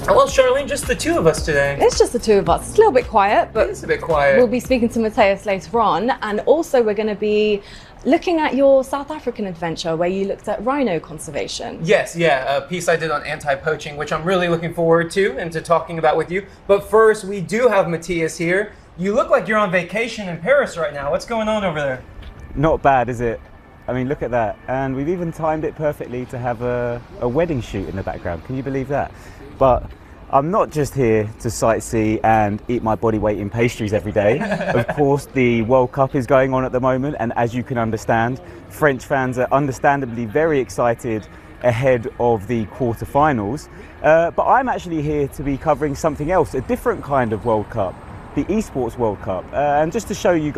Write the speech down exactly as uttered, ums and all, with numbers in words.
Well, Charlene, just the two of us today. It's just the two of us. It's a little bit quiet, but It's a bit quiet. we'll be speaking to Mateus later on, and also we're going to be looking at your South African adventure where you looked at rhino conservation. Yes, yeah, a piece I did on anti-poaching, which I'm really looking forward to and to talking about with you. But first, we do have Mateus here. You look like you're on vacation in Paris right now. What's going on over there? Not bad, is it? I mean, look at that. And we've even timed it perfectly to have a, a wedding shoot in the background. Can you believe that? But I'm not just here to sightsee and eat my body weight in pastries every day. Of course, the World Cup is going on at the moment, and as you can understand, French fans are understandably very excited ahead of the quarterfinals. Uh, but I'm actually here to be covering something else, a different kind of World Cup, the Esports World Cup. Uh, and just to show you guys